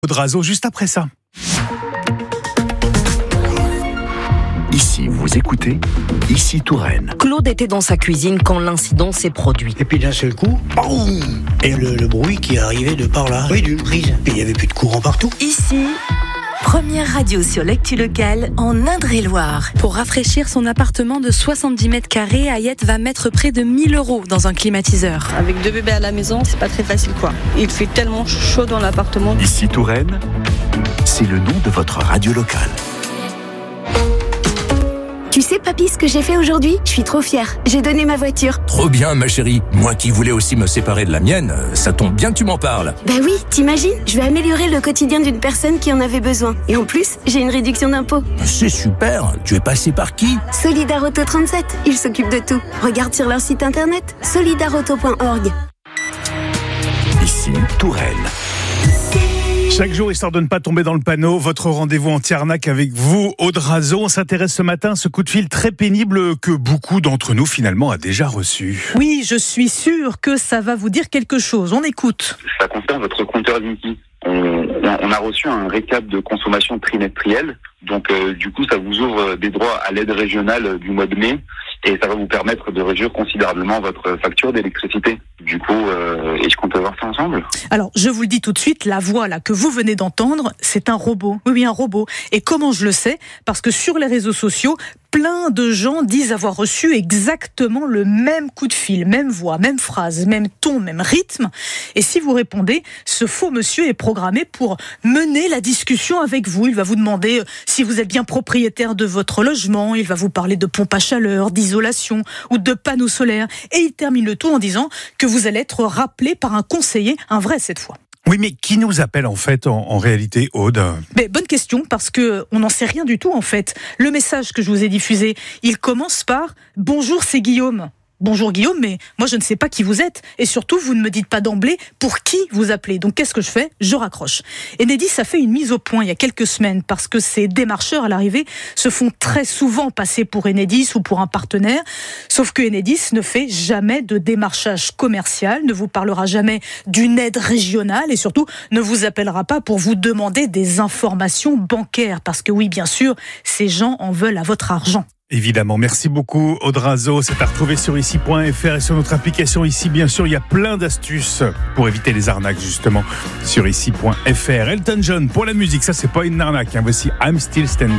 Audrazo, juste après ça. Ici, vous écoutez, ici Touraine. Claude était dans sa cuisine quand l'incident s'est produit. Et puis d'un seul coup, boum, et le bruit qui arrivait de par là, oui, d'une prise. Et il n'y avait plus de courant partout. Ici, première radio sur l'actu locale en Indre-et-Loire. Pour rafraîchir son appartement de 70 mètres carrés, Ayette va mettre près de 1 000 € dans un climatiseur. Avec 2 bébés à la maison, c'est pas très facile quoi. Il fait tellement chaud dans l'appartement. Ici Touraine, c'est le nom de votre radio locale. Tu sais, papy, ce que j'ai fait aujourd'hui ? Je suis trop fière. J'ai donné ma voiture. Trop bien, ma chérie. Moi qui voulais aussi me séparer de la mienne, ça tombe bien que tu m'en parles. Bah oui, t'imagines ? Je vais améliorer le quotidien d'une personne qui en avait besoin. Et en plus, j'ai une réduction d'impôt. C'est super. Tu es passé par qui ? Solidarauto 37. Ils s'occupent de tout. Regarde sur leur site internet, solidarauto.org. Ici Touraine. Chaque jour, histoire de ne pas tomber dans le panneau, votre rendez-vous anti-arnaque avec vous, Audrazo. On s'intéresse ce matin à ce coup de fil très pénible que beaucoup d'entre nous, finalement, a déjà reçu. Oui, je suis sûre que ça va vous dire quelque chose. On écoute. Ça concerne votre compteur Linky. On a reçu un récap de consommation trimestrielle. Donc, du coup, ça vous ouvre des droits à l'aide régionale du mois de mai. Et ça va vous permettre de réduire considérablement votre facture d'électricité. Du coup, est-ce qu'on peut voir ça ensemble ? Alors, je vous le dis tout de suite, la voix là que vous venez d'entendre, c'est un robot. Oui, un robot. Et comment je le sais ? Parce que sur les réseaux sociaux, plein de gens disent avoir reçu exactement le même coup de fil, même voix, même phrase, même ton, même rythme. Et si vous répondez, ce faux monsieur est programmé pour mener la discussion avec vous. Il va vous demander si vous êtes bien propriétaire de votre logement, il va vous parler de pompe à chaleur, d'isolation ou de panneaux solaires. Et il termine le tout en disant que vous allez être rappelé par un conseiller, un vrai cette fois. Oui, mais qui nous appelle en fait en réalité, Aude ? Mais bonne question, parce que on n'en sait rien du tout en fait. Le message que je vous ai diffusé, il commence par « Bonjour, c'est Guillaume ». Bonjour Guillaume, mais moi je ne sais pas qui vous êtes. Et surtout, vous ne me dites pas d'emblée pour qui vous appelez. Donc qu'est-ce que je fais ? Je raccroche. Enedis a fait une mise au point il y a quelques semaines parce que ces démarcheurs à l'arrivée se font très souvent passer pour Enedis ou pour un partenaire. Sauf que Enedis ne fait jamais de démarchage commercial, ne vous parlera jamais d'une aide régionale et surtout ne vous appellera pas pour vous demander des informations bancaires. Parce que oui, bien sûr, ces gens en veulent à votre argent. Évidemment, merci beaucoup Audrazo, c'est à retrouver sur ici.fr et sur notre application ici, bien sûr, il y a plein d'astuces pour éviter les arnaques justement sur ici.fr. Elton John pour la musique, ça c'est pas une arnaque, voici I'm Still Standing.